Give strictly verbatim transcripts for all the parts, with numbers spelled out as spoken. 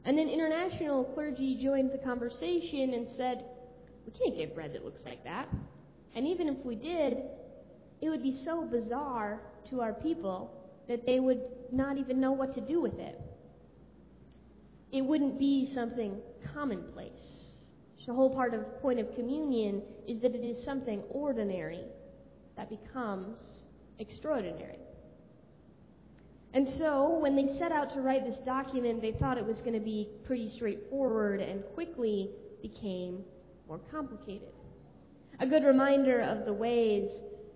And then international clergy joined the conversation and said, we can't get bread that looks like that. And even if we did, it would be so bizarre to our people that they would not even know what to do with it. It wouldn't be something commonplace. The whole part of point of communion is that it is something ordinary that becomes extraordinary. And so, when they set out to write this document, they thought it was going to be pretty straightforward and quickly became more complicated. A good reminder of the ways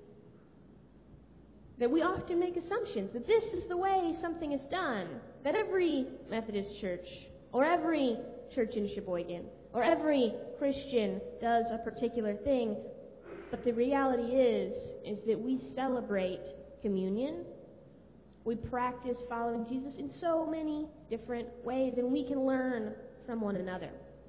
that we often make assumptions that this is the way something is done, that every Methodist church or every church in Sheboygan or every Christian does a particular thing. But the reality is, is that we celebrate communion. We practice following Jesus in so many different ways, and we can learn from one another.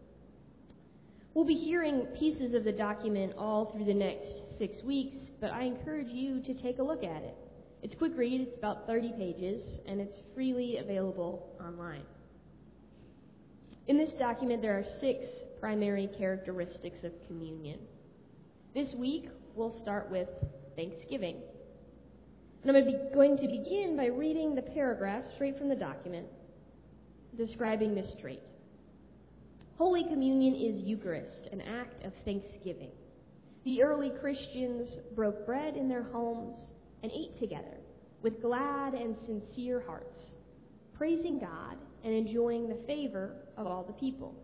We'll be hearing pieces of the document all through the next six weeks, but I encourage you to take a look at it. It's a quick read, it's about thirty pages, and it's freely available online. In this document, there are six primary characteristics of communion. This week, we'll start with Thanksgiving. And I'm going to begin by reading the paragraph straight from the document, describing this trait. Holy Communion is Eucharist, an act of thanksgiving. The early Christians broke bread in their homes and ate together with glad and sincere hearts, praising God and enjoying the favor of all the people.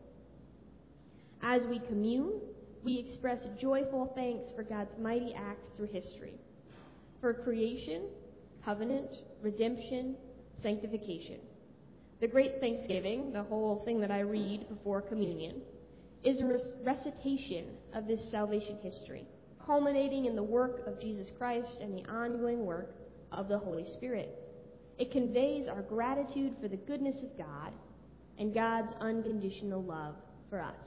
As we commune, we express joyful thanks for God's mighty acts through history, for creation, covenant, redemption, sanctification. The Great Thanksgiving, the whole thing that I read before communion, is a recitation of this salvation history, culminating in the work of Jesus Christ and the ongoing work of the Holy Spirit. It conveys our gratitude for the goodness of God and God's unconditional love for us.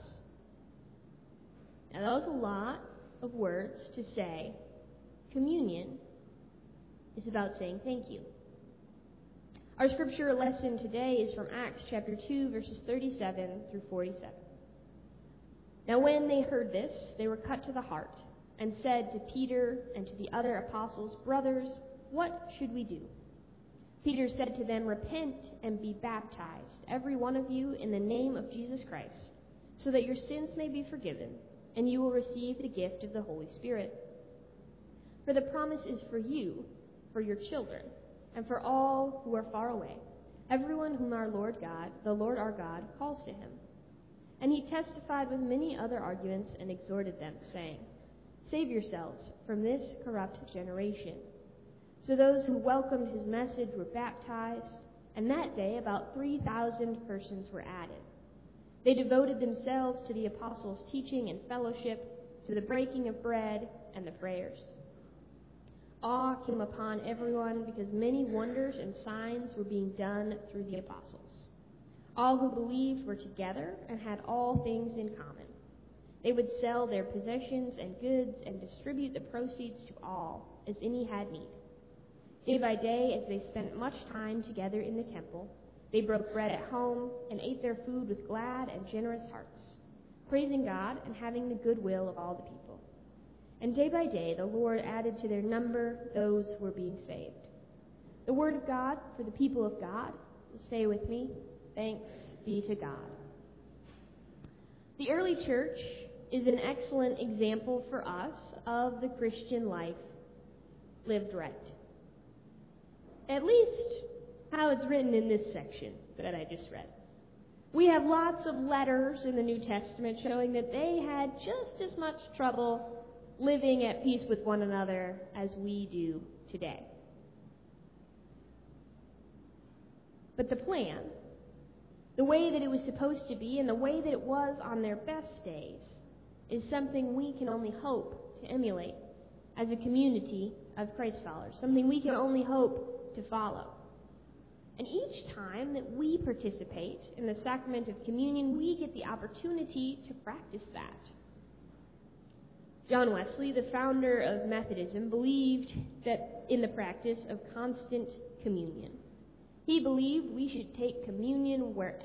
Now, that was a lot of words to say. Communion is about saying thank you. Our scripture lesson today is from Acts chapter two, verses thirty-seven through forty-seven. Now when they heard this, they were cut to the heart, and said to Peter and to the other apostles, Brothers, what should we do? Peter said to them, Repent and be baptized, every one of you, in the name of Jesus Christ, so that your sins may be forgiven, and you will receive the gift of the Holy Spirit. For the promise is for you, for your children, and for all who are far away, everyone whom our Lord God, the Lord our God, calls to him. And he testified with many other arguments and exhorted them, saying, Save yourselves from this corrupt generation. So those who welcomed his message were baptized, and that day about three thousand persons were added. They devoted themselves to the apostles' teaching and fellowship, to the breaking of bread and the prayers. Awe came upon everyone because many wonders and signs were being done through the apostles. All who believed were together and had all things in common. They would sell their possessions and goods and distribute the proceeds to all as any had need. Day by day, as they spent much time together in the temple, they broke bread at home and ate their food with glad and generous hearts, praising God and having the goodwill of all the people. And day by day, the Lord added to their number those who were being saved. The word of God for the people of God. Say with me, thanks be to God. The early church is an excellent example for us of the Christian life lived right. At least how it's written in this section that I just read. We have lots of letters in the New Testament showing that they had just as much trouble living at peace with one another as we do today. But the plan, the way that it was supposed to be and the way that it was on their best days, is something we can only hope to emulate as a community of Christ followers, something we can only hope to follow. And each time that we participate in the sacrament of communion, we get the opportunity to practice that. John Wesley, the founder of Methodism, believed that in the practice of constant communion. He believed we should take communion wherever